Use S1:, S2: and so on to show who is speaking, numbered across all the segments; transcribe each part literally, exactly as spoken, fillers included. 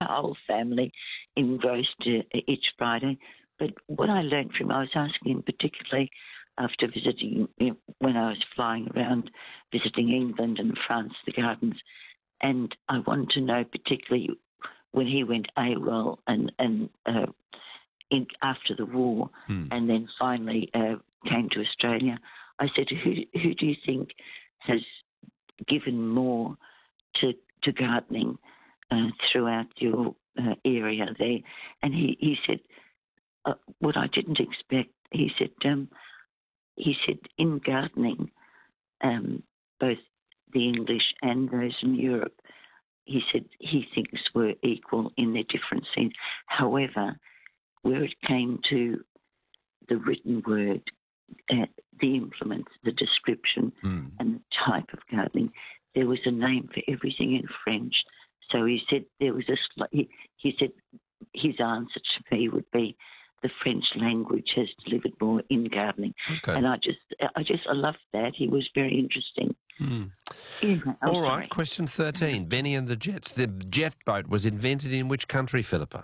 S1: our whole family engrossed uh, each Friday. But what I learned from him, I was asking him particularly after visiting, you know, when I was flying around visiting England and France, the gardens, and I wanted to know particularly when he went AWOL and, and uh, in, after the war,
S2: hmm.
S1: and then finally uh, came to Australia, I said, who, who do you think has given more to, to gardening uh, throughout your uh, area there? And he, he said, uh, what I didn't expect, he said, um, he said in gardening, um, both the English and those in Europe, he said he thinks were equal in their different sense. However, where it came to the written word, uh, the implements, the description,
S2: mm.
S1: and the type of gardening, there was a name for everything in French. So he said there was a. Sl- he, he said his answer to me would be the French language has delivered more in gardening,
S2: okay.
S1: and I just, I just, I loved that. He was very interesting.
S2: Mm.
S1: Yeah,
S2: All right,
S1: sorry.
S2: question thirteen. Benny and the Jets. The jet boat was invented in which country, Philippa?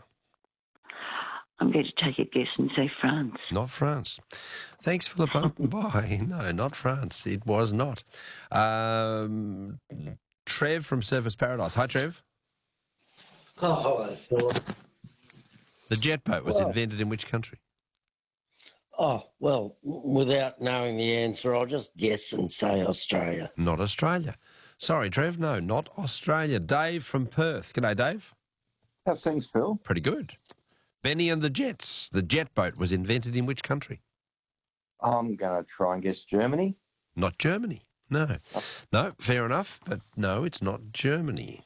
S1: I'm going to take a guess and say France.
S2: Not France. Thanks, Philippa. Bye. No, not France. It was not. Um, Trev from Surfers Paradise. Hi, Trev.
S3: Oh, hello, Philip.
S2: The jet boat was
S3: Well,
S2: invented in which country?
S3: Oh, well, w- without knowing the answer, I'll just guess and say Australia.
S2: Not Australia. Sorry, Trev. No, not Australia. Dave from Perth. G'day, Dave.
S4: How's things, Phil?
S2: Pretty good. Benny and the Jets. The jet boat was invented in which country?
S4: I'm going to try and guess Germany.
S2: Not Germany. No. No, fair enough, but no, it's not Germany.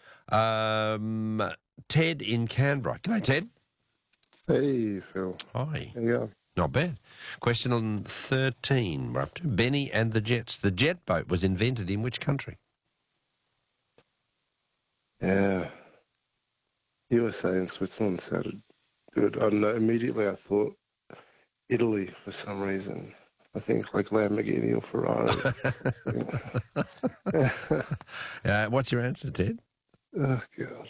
S2: Um, Ted in Canberra. G'day, Ted.
S5: Hey, Phil.
S2: Hi.
S5: How you going?
S2: Not bad. Question on thirteen. We're up to Benny and the Jets. The jet boat was invented in which country?
S5: Yeah. U S A and Switzerland sounded good. I don't know. Immediately I thought Italy for some reason. I think like Lamborghini or Ferrari.
S2: uh, what's your answer, Ted?
S5: Oh, God.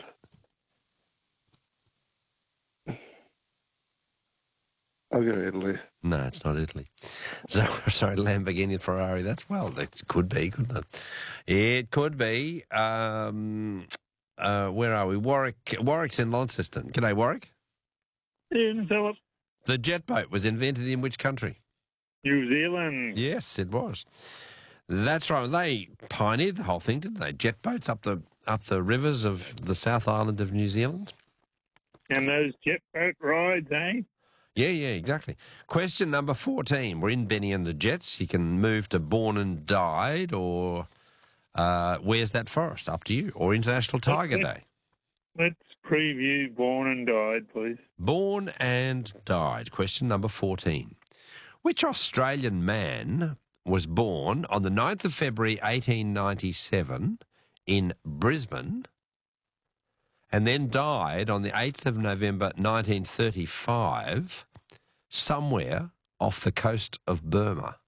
S5: I'll go Italy.
S2: No, it's not Italy. So, sorry, Lamborghini and Ferrari. That's, well, that could be, couldn't it? It could be. Um, uh, where are we? Warwick. Warwick's in Launceston. G'day, Warwick.
S6: Ian Philip.
S2: The jet boat was invented in which country?
S6: New Zealand.
S2: Yes, it was. That's right. They pioneered the whole thing, didn't they? Jet boats up the up the rivers of the South Island of New Zealand.
S6: And those jet boat rides, eh?
S2: Yeah, yeah, exactly. Question number fourteen. We're in Benny and the Jets. You can move to Born and Died or uh, Where's That Forest? Up to you. Or International Tiger
S6: let's,
S2: Day.
S6: Let's preview Born and Died, please.
S2: Born and Died. Question number fourteen. Which Australian man was born on the ninth of February eighteen ninety-seven in Brisbane and then died on the eighth of November nineteen thirty-five somewhere off the coast of Burma?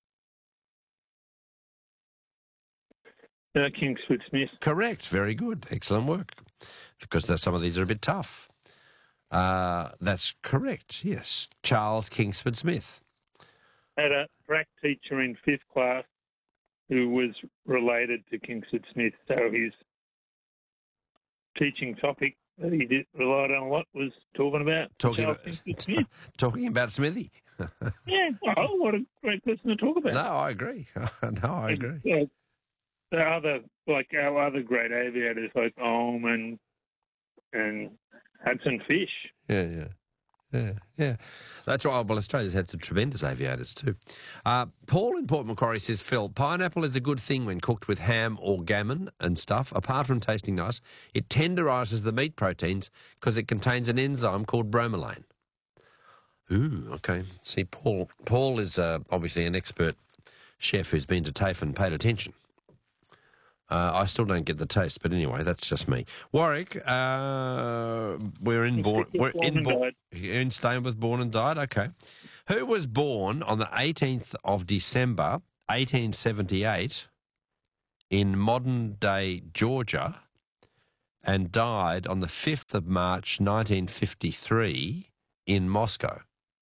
S6: Uh, Kingsford Smith.
S2: Correct. Very good. Excellent work. Because there's, some of these are a bit tough. Uh, that's correct, yes. Charles Kingsford Smith.
S6: Had a track teacher in fifth class who was related to Kingsford Smith, so his teaching topic that he did relied on a lot was talking about
S2: Talking
S6: Charles
S2: about,
S6: Kingsford Smith.
S2: talking about Smithy.
S6: Yeah, oh, what a great person to talk about.
S2: No, I agree. no, I agree.
S6: And, uh, the other, like our other great aviators, like Ohm and and Hudson Fish.
S2: Yeah, yeah. Yeah, yeah. That's right. Well, Australia's had some tremendous aviators too. Uh, Paul in Port Macquarie says, Phil, pineapple is a good thing when cooked with ham or gammon and stuff. Apart from tasting nice, it tenderises the meat proteins because it contains an enzyme called bromelain. Ooh, okay. See, Paul Paul is uh, obviously an expert chef who's been to TAFE and paid attention. Uh, I still don't get the taste, but anyway, that's just me. Warwick, uh, we're in born, we're in born, in staying with Born and Died. Okay, who was born on the eighteenth of December, eighteen seventy-eight, in modern day Georgia, and died on the fifth of March nineteen fifty-three in Moscow?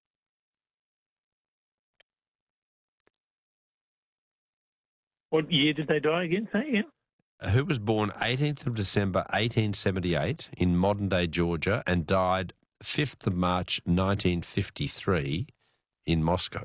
S6: What year did they die again? Say again.
S2: Who was born eighteenth of December eighteen seventy-eight in modern-day Georgia and died fifth of March nineteen fifty-three in Moscow?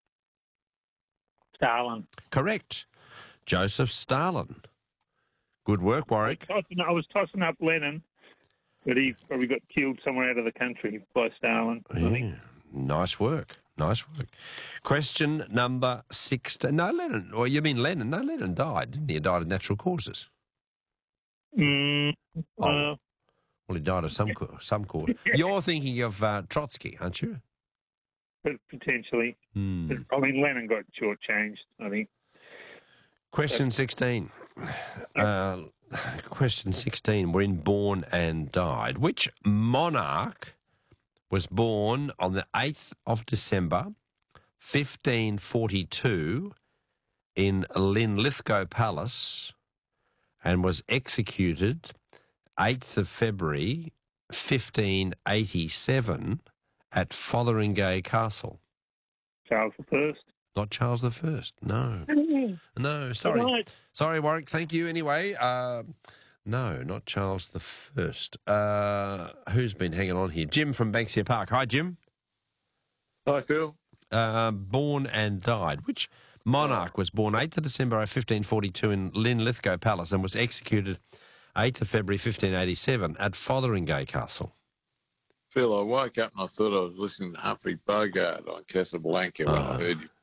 S6: Stalin.
S2: Correct. Joseph Stalin. Good work, Warwick.
S6: I was tossing, I was tossing up Lenin, but he probably got killed somewhere out of the country by Stalin. I
S2: Yeah.
S6: think.
S2: Nice work. Nice work. Question number sixteen. No, Lennon. Well, you mean Lennon? No, Lennon died, didn't he? He died of natural causes.
S6: Mm,
S2: Oh.
S6: uh,
S2: Well, he died of some co- some cause. You're thinking of uh, Trotsky, aren't you?
S6: but potentially.
S2: Hmm.
S6: I mean, Lenin got shortchanged, I think.
S2: Question sixteen. Uh, question sixteen. We're in born and died. Which monarch was born on the eighth of December, fifteen forty-two, in Linlithgow Palace and was executed eighth of February, fifteen eighty-seven at Fotheringay Castle?
S6: Charles the First.
S2: Not Charles the First. No. No, sorry.
S6: Right.
S2: Sorry, Warwick. Thank you anyway. Uh, no, not Charles the First. Uh, who's been hanging on here? Jim from Banksia Park. Hi, Jim.
S5: Hi, Phil.
S2: Uh, born and died. Which monarch was born eighth of December fifteen forty-two in Linlithgow Palace and was executed eighth of February fifteen eighty-seven at Fotheringay Castle?
S7: Phil, I woke up and I thought I was listening to Humphrey Bogart on Casablanca when
S2: Oh.
S7: I heard you.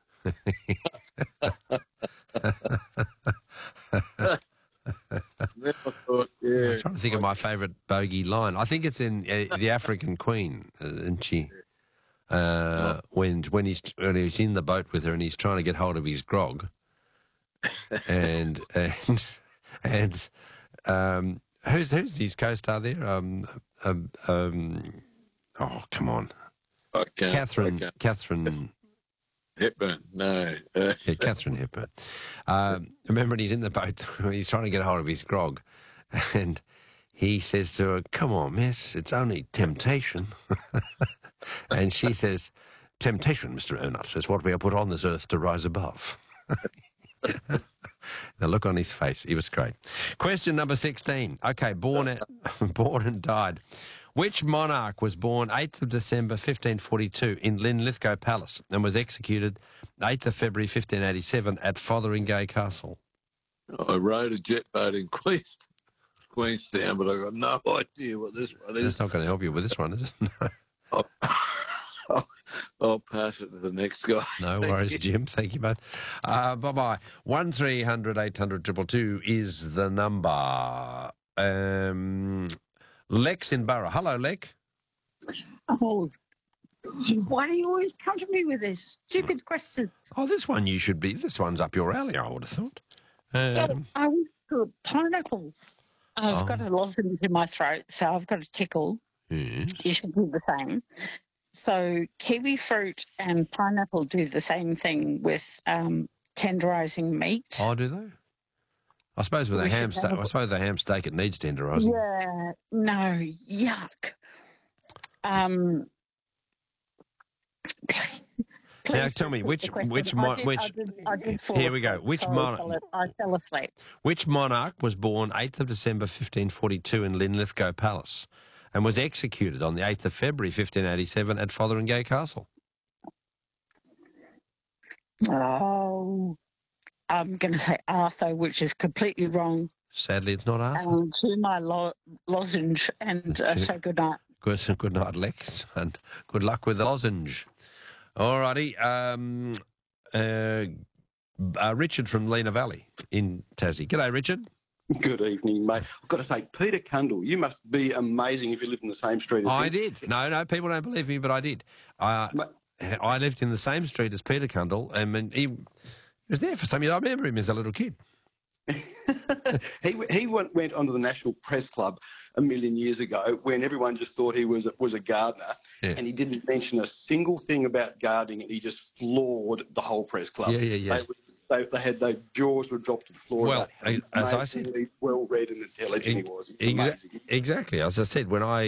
S7: Then I thought, yeah.
S2: I'm trying to think of my favourite bogey line. I think it's in uh, The African Queen, uh, isn't she? Uh, when when he's when he's in the boat with her and he's trying to get hold of his grog, and and and um, who's who's his co-star there? Um, um, um, oh, come on,
S7: I can't,
S2: Catherine
S7: I can't.
S2: Catherine.
S7: Hepburn, no. Uh,
S2: Yeah, Catherine Hepburn. Um, remember when he's in the boat, he's trying to get hold of his grog, and he says to her, "Come on, miss, it's only temptation." And she says, "Temptation, Mister Ernott, is what we are put on this earth to rise above." The look on his face, he was great. Question number sixteen. Okay, born at, born and died. Which monarch was born eighth of December fifteen forty-two in Linlithgow Palace and was executed eighth of February fifteen eighty-seven at Fotheringay Castle?
S7: I rode a jet boat in Queens, Queenstown, but I've got no idea what this one
S2: That's
S7: is.
S2: not going to help you with this one, is it? No,
S7: I'll, I'll, I'll pass it to the next guy.
S2: no worries, Jim. Thank you both. Uh, bye-bye. one three hundred eight hundred two two two is the number. Um, Lex in Borough. Hello, Lex.
S8: Oh, why do you always come to me with this stupid question?
S2: Oh, this one you should be. This one's up your alley, I would have thought. Um,
S8: I went for a pineapple. I've
S2: Oh.
S8: got a lozenge in my throat, so I've got a tickle.
S2: yes.
S8: You should do the same. So kiwi fruit and pineapple do the same thing with um, tenderising meat.
S2: Oh, do they? I suppose with a
S8: We
S2: ham
S8: should
S2: steak,
S8: have-
S2: I suppose with a ham steak it needs tenderising.
S8: Yeah, no, yuck. Um,
S2: Now,
S8: please
S2: tell me,
S8: repeat
S2: which-
S8: the question.
S2: which
S8: I
S2: mon-
S8: did-
S2: which-
S8: I did, I did fall
S2: Here we go.
S8: asleep.
S2: Which
S8: Sorry,
S2: mon-
S8: Philip, I fell asleep.
S2: Which monarch was born eighth of December fifteen forty-two in Linlithgow Palace and was executed on the eighth of February fifteen eighty-seven at Fotheringay Castle?
S8: Oh, I'm going to say Arthur, which is completely wrong.
S2: Sadly, it's not Arthur.
S8: And to my lo- lozenge and uh, say good night.
S2: Good, good night, Lex, and good luck with the lozenge. All righty. Um, uh, uh, Richard from Lena Valley in Tassie. G'day, Richard.
S9: Good evening, mate. I've got to say, Peter Cundall, you must be amazing if you lived in the same street as
S2: I
S9: him.
S2: did. No, no, people don't believe me, but I did. Uh,
S9: Ma-
S2: I lived in the same street as Peter Cundall, and he was there for some years. I remember him as a little kid.
S9: he he went, went onto the National Press Club a million years ago when everyone just thought he was was a gardener,
S2: Yeah.
S9: and he didn't mention a single thing about gardening, and he just floored the whole press club.
S2: Yeah, yeah, yeah.
S9: They were they, they had their jaws were dropped to the floor.
S2: Well,
S9: about how
S2: as I said-
S9: amazingly well read and intelligent he was.
S2: Exa-
S9: Amazing.
S2: exactly. As I said, when I